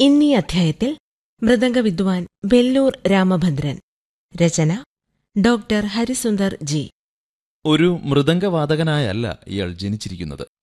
ഇന്നീ അധ്യായത്തിൽ മൃദംഗ വിദ്വാൻ വെല്ലൂർ രാമഭദ്രൻ. രചന ഡോക്ടർ ഹരിസുന്ദർ ജി. ഒരു മൃദംഗവാദകനായല്ല ഇയാൾ ജനിച്ചിരിക്കുന്നത്.